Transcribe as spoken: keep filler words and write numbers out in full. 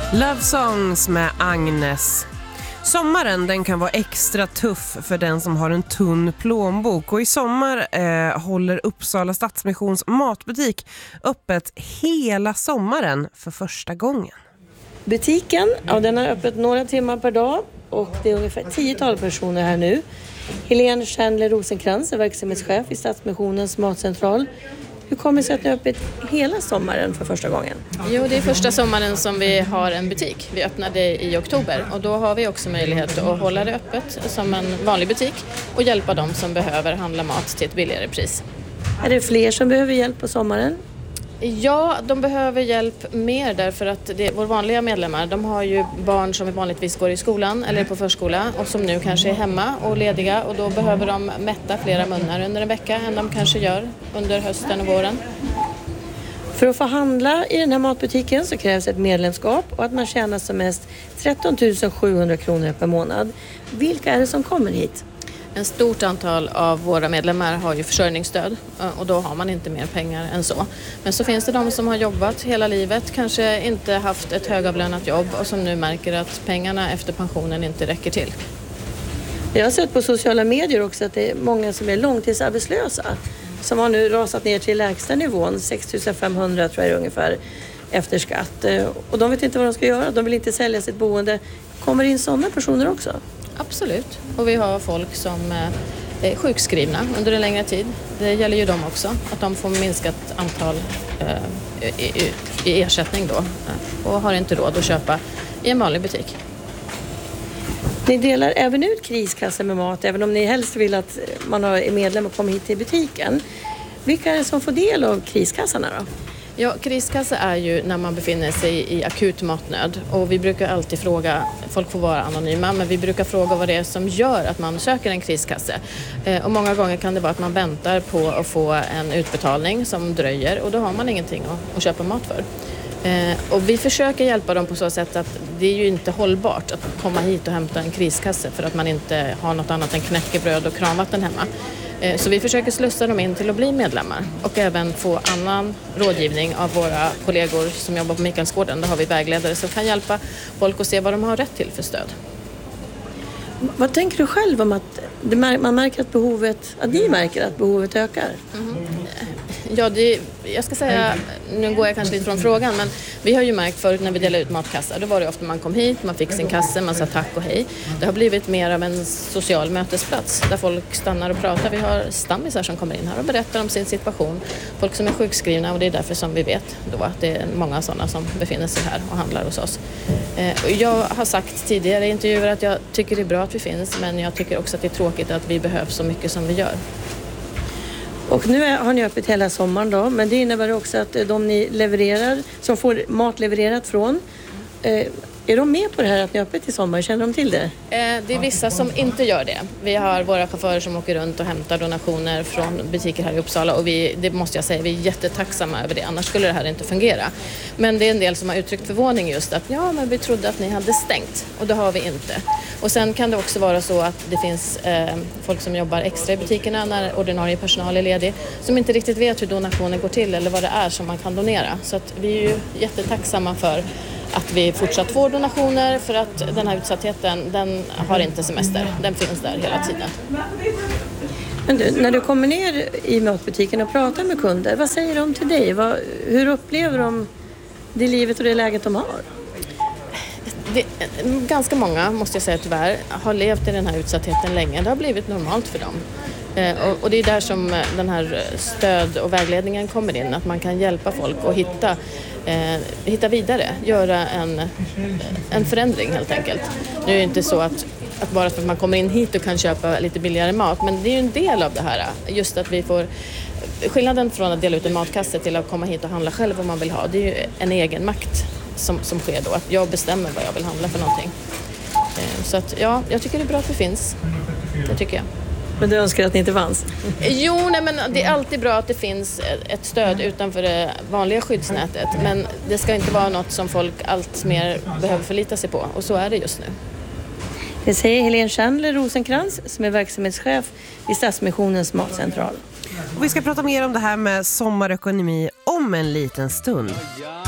Love Songs med Agnes. Sommaren den kan vara extra tuff för den som har en tunn plånbok. Och i sommar eh, håller Uppsala Stadsmissions matbutik öppet hela sommaren för första gången. Butiken, ja, den har öppet några timmar per dag och det är ungefär tiotal personer här nu. Helene Kärnle Rosenkrantz är verksamhetschef i Stadsmissionens matcentral. Hur kommer det sig att ni är öppet hela sommaren för första gången? Jo, det är första sommaren som vi har en butik. Vi öppnade i oktober och då har vi också möjlighet att hålla det öppet som en vanlig butik och hjälpa dem som behöver handla mat till ett billigare pris. Är det fler som behöver hjälp på sommaren? Ja, de behöver hjälp mer därför att det, våra vanliga medlemmar, de har ju barn som vanligtvis går i skolan eller på förskola och som nu kanske är hemma och lediga och då behöver de mätta flera munnar under en vecka än de kanske gör under hösten och våren. För att få handla i den här matbutiken så krävs ett medlemskap och att man tjänar som mest tretton tusen sjuhundra kronor per månad. Vilka är det som kommer hit? En stort antal av våra medlemmar har ju försörjningsstöd och då har man inte mer pengar än så. Men så finns det de som har jobbat hela livet, kanske inte haft ett högavlönat jobb och som nu märker att pengarna efter pensionen inte räcker till. Jag har sett på sociala medier också att det är många som är långtidsarbetslösa som har nu rasat ner till lägsta nivån, sex tusen femhundra tror jag ungefär efter skatt. Och de vet inte vad de ska göra, de vill inte sälja sitt boende. Kommer in sådana personer också? Absolut. Och vi har folk som är sjukskrivna under en längre tid. Det gäller ju dem också. Att de får minskat antal eh, i, i ersättning då. Och har inte råd att köpa i en vanlig butik. Ni delar även ut kriskassar med mat, även om ni helst vill att man är medlem och kommer hit till butiken. Vilka är det som får del av kriskassarna då? Ja, kriskassa är ju när man befinner sig i akut matnöd och vi brukar alltid fråga, folk får vara anonyma, men vi brukar fråga vad det är som gör att man söker en kriskasse. Eh, och många gånger kan det vara att man väntar på att få en utbetalning som dröjer och då har man ingenting att, att köpa mat för. Eh, och vi försöker hjälpa dem på så sätt att det är ju inte hållbart att komma hit och hämta en kriskasse för att man inte har något annat än knäckebröd och kranvatten hemma. Så vi försöker slussa dem in till att bli medlemmar och även få annan rådgivning av våra kollegor som jobbar på Mikaelsgården. Där har vi vägledare som kan hjälpa folk att se vad de har rätt till för stöd. Vad tänker du själv om att man märker att behovet, att ni märker att behovet ökar? Mm. Ja, det, jag ska säga, nu går jag kanske lite från frågan, men vi har ju märkt förut när vi delade ut matkassar, då var det ofta man kom hit, man fick sin kasse, man sa tack och hej. Det har blivit mer av en social mötesplats där folk stannar och pratar. Vi har stammisar som kommer in här och berättar om sin situation, folk som är sjukskrivna och det är därför som vi vet då att det är många sådana som befinner sig här och handlar hos oss. Jag har sagt tidigare i intervjuer att jag tycker det är bra att vi finns, men jag tycker också att det är tråkigt att vi behövs så mycket som vi gör. Och nu har ni öppet hela sommaren då, men det innebär också att de ni levererar, som får mat levererat från, eh, är de med på det här att ni är öppet i sommar? Känner de till det? Eh, det är vissa som inte gör det. Vi har våra chaufförer som åker runt och hämtar donationer från butiker här i Uppsala och vi, det måste jag säga, vi är jättetacksamma över det, annars skulle det här inte fungera. Men det är en del som har uttryckt förvåning just att ja, men vi trodde att ni hade stängt och det har vi inte. Och sen kan det också vara så att det finns eh, folk som jobbar extra i butikerna när ordinarie personal är ledig som inte riktigt vet hur donationer går till eller vad det är som man kan donera. Så att vi är ju jättetacksamma för att vi fortsatt får donationer för att den här utsattheten, den har inte semester. Den finns där hela tiden. Men du, när du kommer ner i matbutiken och pratar med kunder, vad säger de till dig? Vad, hur upplever de det livet och det läget de har? Det, ganska många, måste jag säga tyvärr, har levt i den här utsattheten länge. Det har blivit normalt för dem. Eh, och, och det är där som den här stöd och vägledningen kommer in. Att man kan hjälpa folk att hitta, eh, hitta vidare. Göra en, en förändring helt enkelt. Nu är det inte så att, att bara för att man kommer in hit och kan köpa lite billigare mat. Men det är ju en del av det här. Just att vi får... Skillnaden från att dela ut en matkasse till att komma hit och handla själv vad man vill ha. Det är ju en egen makt som, som sker då. Att jag bestämmer vad jag vill handla för någonting. Eh, så att ja, jag tycker det är bra att vi finns. Det tycker jag. Men du önskar att ni inte fanns? Jo, nej, men det är alltid bra att det finns ett stöd utanför det vanliga skyddsnätet. Men det ska inte vara något som folk allt mer behöver förlita sig på. Och så är det just nu. Det säger Helene Kärnle Rosenkrantz som är verksamhetschef vid Stadsmissionens matcentral. Och vi ska prata mer om det här med sommarekonomi om en liten stund.